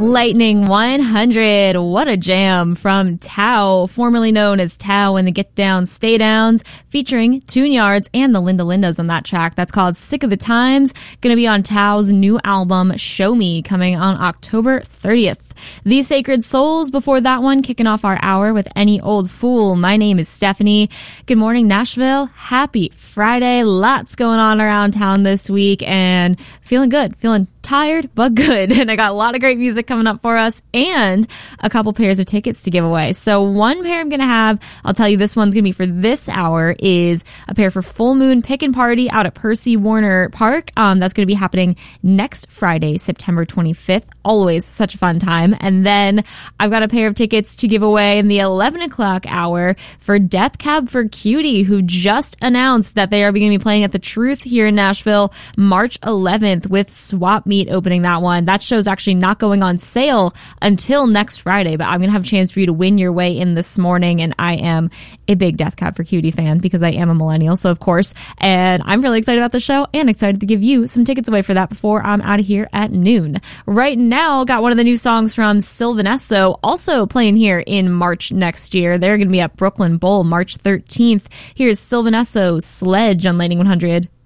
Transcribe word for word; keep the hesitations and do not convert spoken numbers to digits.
Lightning one hundred. What a jam from Tao, formerly known as Tao and the Get Down Stay Downs, featuring Tune Yards and the Linda Lindas on that track. That's called Sick of the Times. Going to be on Tao's new album, Show Me, coming on October thirtieth. The Sacred Souls before that one, kicking off our hour with Any Old Fool. My name is Stephanie. Good morning, Nashville. Happy Friday. Lots going on around town this week and feeling good, feeling tired, but good. And I got a lot of great music coming up for us and a couple pairs of tickets to give away. So one pair I'm going to have, I'll tell you this one's going to be for this hour, is a pair for Full Moon Pickin' Party out at Percy Warner Park. Um, that's going to be happening next Friday, September twenty-fifth. Always such a fun time. And then I've got a pair of tickets to give away in the eleven o'clock hour for Death Cab for Cutie, who just announced that they are going to be playing at the Truth here in Nashville March eleventh with Swap Meet opening that one. That show's actually not going on sale until next Friday, but I'm going to have a chance for you to win your way in this morning. And I am a big Death Cab for Cutie fan because I am a millennial, so of course. And I'm really excited about the show and excited to give you some tickets away for that before I'm out of here at noon. Right now, got one of the new songs from Sylvan Esso, also playing here in March next year. They're going to be at Brooklyn Bowl March thirteenth. Here's Sylvan Esso, Sledge on Lightning one hundred.